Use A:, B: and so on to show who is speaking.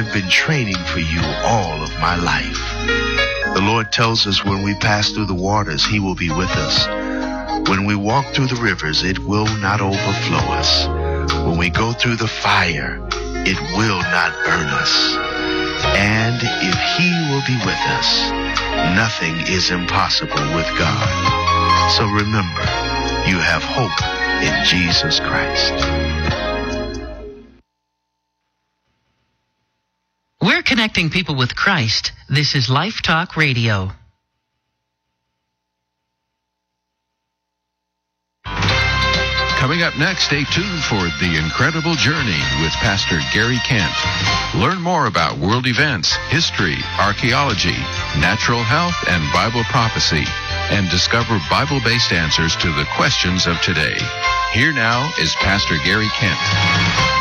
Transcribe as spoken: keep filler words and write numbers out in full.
A: I've been training for you all of my life. The Lord tells us when we pass through the waters, he will be with us. When we walk through the rivers, it will not overflow us. When we go through the fire, it will not burn us. And if he will be with us, nothing is impossible with God. So remember, you have hope in Jesus Christ.
B: We're connecting people with Christ. This is Life Talk Radio.
C: Coming up next, stay tuned for The Incredible Journey with Pastor Gary Kent. Learn more about world events, history, archaeology, natural health, and Bible prophecy, and discover Bible-based answers to the questions of today. Here now is Pastor Gary Kent.